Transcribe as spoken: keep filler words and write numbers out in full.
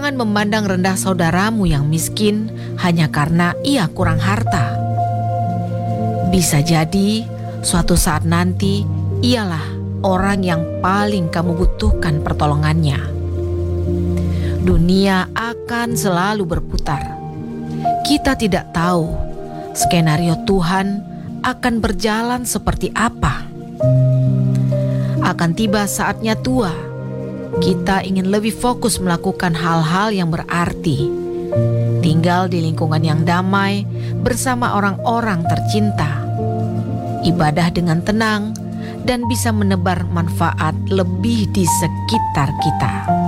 Jangan memandang rendah saudaramu yang miskin hanya karena ia kurang harta. Bisa jadi suatu saat nanti ialah orang yang paling kamu butuhkan pertolongannya. Dunia akan selalu berputar. Kita tidak tahu skenario Tuhan akan berjalan seperti apa. Akan tiba saatnya tua, kita ingin lebih fokus melakukan hal-hal yang berarti, tinggal di lingkungan yang damai bersama orang-orang tercinta, ibadah dengan tenang, dan bisa menebar manfaat lebih di sekitar kita.